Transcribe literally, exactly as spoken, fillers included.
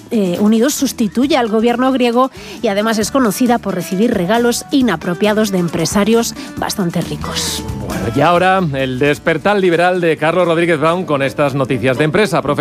eh, Unidos sustituye al gobierno griego y además es conocida por recibir regalos inapropiados de empresarios bastante ricos. Bueno, y ahora el despertar liberal de Carlos Rodríguez Brown con estas noticias de empresa. Profesor